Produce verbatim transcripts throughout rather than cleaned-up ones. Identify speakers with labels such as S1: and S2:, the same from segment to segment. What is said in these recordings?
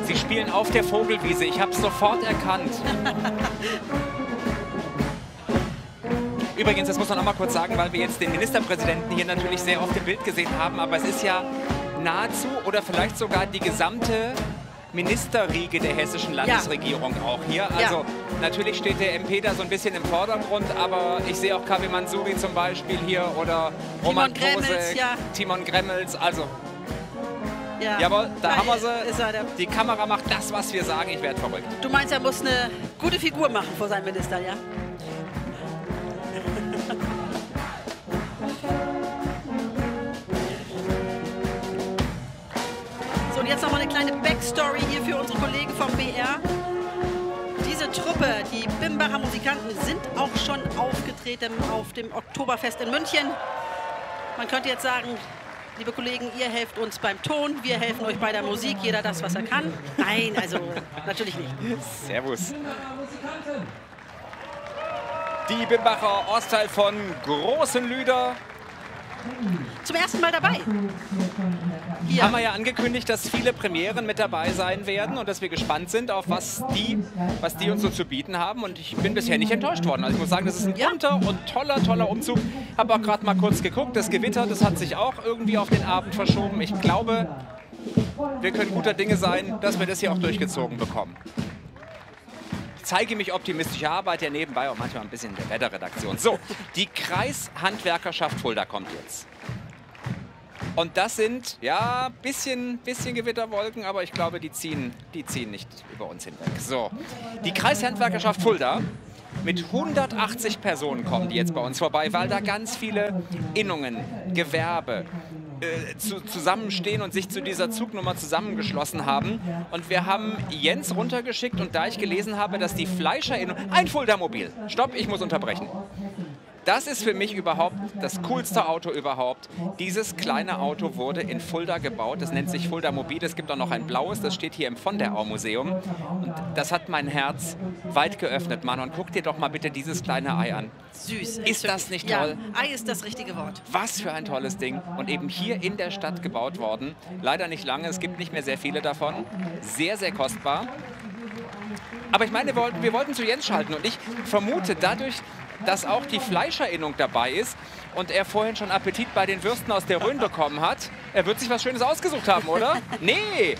S1: Sie spielen auf der Vogelwiese. Ich habe es sofort erkannt. Übrigens, das muss man noch mal kurz sagen, weil wir jetzt den Ministerpräsidenten hier natürlich sehr oft im Bild gesehen haben. Aber es ist ja nahezu oder vielleicht sogar die gesamte Ministerriege der hessischen Landesregierung ja. auch hier. Also ja. natürlich steht der M P da so ein bisschen im Vordergrund, aber ich sehe auch Kavi Mansuri zum Beispiel hier oder Roman Klose, ja. Timon Gremmels. Also ja. jawohl, da ja, haben wir sie. Die Kamera macht das, was wir sagen. Ich werde verrückt.
S2: Du meinst, er muss eine gute Figur machen vor seinem Minister, ja? Und jetzt noch mal eine kleine Backstory hier für unsere Kollegen vom B R. Diese Truppe, die Bimbacher Musikanten, sind auch schon aufgetreten auf dem Oktoberfest in München. Man könnte jetzt sagen, liebe Kollegen, ihr helft uns beim Ton, wir helfen euch bei der Musik, jeder das, was er kann. Nein, also natürlich nicht.
S1: Servus. Die Bimbacher, Ortsteil von Großenlüder.
S2: Zum ersten Mal dabei.
S1: Hier haben wir ja angekündigt, dass viele Premieren mit dabei sein werden und dass wir gespannt sind auf was die, was die uns so zu bieten haben. Und ich bin bisher nicht enttäuscht worden. Also ich muss sagen, das ist ein bunter und toller, toller Umzug. Habe auch gerade mal kurz geguckt. Das Gewitter, das hat sich auch irgendwie auf den Abend verschoben. Ich glaube, wir können guter Dinge sein, dass wir das hier auch durchgezogen bekommen. Ich zeige mich optimistisch, ich arbeite ja nebenbei auch manchmal ein bisschen in der Wetterredaktion. So, die Kreishandwerkerschaft Fulda kommt jetzt. Und das sind, ja, bisschen, bisschen Gewitterwolken, aber ich glaube, die ziehen, die ziehen nicht über uns hinweg. So, die Kreishandwerkerschaft Fulda mit hundertachtzig Personen kommen die jetzt bei uns vorbei, weil da ganz viele Innungen, Gewerbe, äh, zu, zusammenstehen und sich zu dieser Zugnummer zusammengeschlossen haben. Und wir haben Jens runtergeschickt und da ich gelesen habe, dass die Fleischerinnung... Ein Fulda-Mobil. Stopp, ich muss unterbrechen. Das ist für mich überhaupt das coolste Auto überhaupt. Dieses kleine Auto wurde in Fulda gebaut. Das nennt sich Fulda Mobil. Es gibt auch noch ein blaues, das steht hier im Von der Au Museum. Und das hat mein Herz weit geöffnet, Mann. Und guck dir doch mal bitte dieses kleine Ei an.
S2: Süß.
S1: Ist das nicht toll?
S2: Ja, Ei ist das richtige Wort.
S1: Was für ein tolles Ding. Und eben hier in der Stadt gebaut worden. Leider nicht lange, es gibt nicht mehr sehr viele davon. Sehr, sehr kostbar. Aber ich meine, wir wollten, wir wollten zu Jens schalten. Und ich vermute dadurch, dass auch die Fleischerinnung dabei ist und er vorhin schon Appetit bei den Würsten aus der Rhön bekommen hat. Er wird sich was Schönes ausgesucht haben, oder? Nee!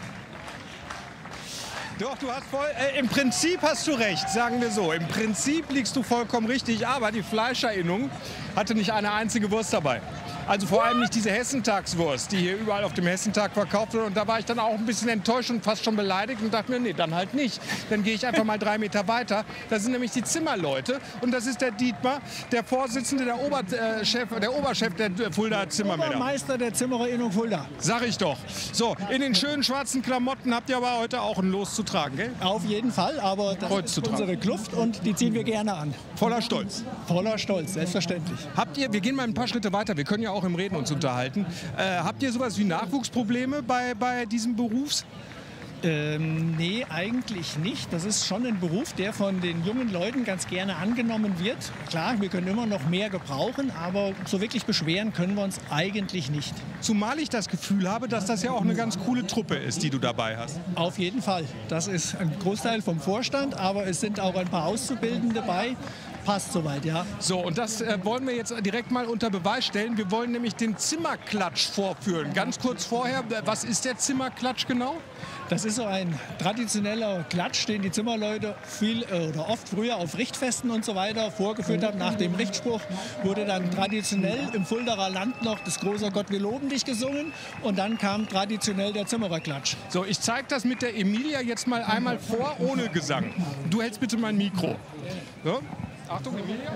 S3: Doch, du hast voll, äh, im Prinzip hast du recht, sagen wir so. Im Prinzip liegst du vollkommen richtig, aber die Fleischerinnung hatte nicht eine einzige Wurst dabei. Also vor allem nicht diese Hessentagswurst, die hier überall auf dem Hessentag verkauft wird. Und da war ich dann auch ein bisschen enttäuscht und fast schon beleidigt und dachte mir, nee, dann halt nicht. Dann gehe ich einfach mal drei Meter weiter. Das sind nämlich die Zimmerleute. Und das ist der Dietmar, der Vorsitzende, der Oberchef, der Oberchef der Fulda Zimmermänner.
S4: Obermeister der Zimmererinnung Fulda.
S3: Sag ich doch. So, in den schönen schwarzen Klamotten habt ihr aber heute auch ein Los zu tragen, gell?
S4: Auf jeden Fall, aber das
S3: Kreuz
S4: ist unsere Kluft und die ziehen wir gerne an.
S3: Voller Stolz.
S4: Voller Stolz, selbstverständlich.
S3: Habt ihr, wir gehen mal ein paar Schritte weiter, wir können ja auch im Reden uns unterhalten. Äh, habt ihr sowas wie Nachwuchsprobleme bei, bei diesem Berufs?
S4: Ähm, nee, eigentlich nicht. Das ist schon ein Beruf, der von den jungen Leuten ganz gerne angenommen wird. Klar, wir können immer noch mehr gebrauchen, aber so wirklich beschweren können wir uns eigentlich nicht.
S3: Zumal ich das Gefühl habe, dass das ja auch eine ganz coole Truppe ist, die du dabei hast.
S4: Auf jeden Fall. Das ist ein Großteil vom Vorstand, aber es sind auch ein paar Auszubildende dabei. Passt soweit, ja.
S3: So, und das äh, wollen wir jetzt direkt mal unter Beweis stellen. Wir wollen nämlich den Zimmerklatsch vorführen. Ganz kurz vorher, was ist der Zimmerklatsch genau?
S4: Das ist so ein traditioneller Klatsch, den die Zimmerleute viel äh, oder oft früher auf Richtfesten und so weiter vorgeführt haben. Nach dem Richtspruch wurde dann traditionell im Fuldaer Land noch das große Gott, wir loben dich gesungen. Und dann kam traditionell der Zimmererklatsch.
S3: So, ich zeige das mit der Emilia jetzt mal einmal vor, ohne Gesang. Du hältst bitte mein Mikro. So. Achtung, Emilia.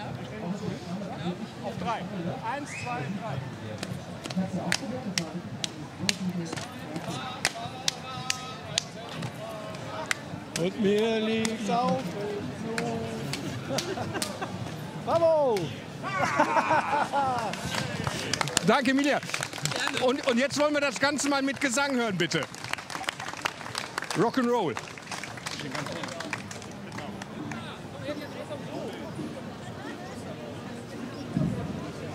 S3: Auf drei. Eins, zwei, drei.
S4: Und mir liegt's auf dem Blut. Bravo!
S3: Danke, Emilia. Und, und jetzt wollen wir das Ganze mal mit Gesang hören, bitte. Rock'n'Roll.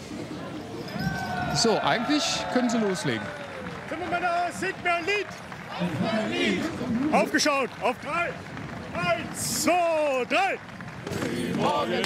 S3: So, eigentlich können Sie loslegen.
S5: Zimmermänner, singt mir ein Lied! Aufgeschaut, auf drei. Eins, zwei, drei.
S6: Morgen